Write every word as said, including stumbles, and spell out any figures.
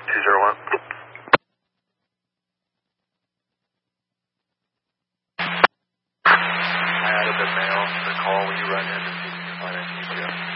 two zero one. I added the mail to the call when you run in to see if you can find an E T O.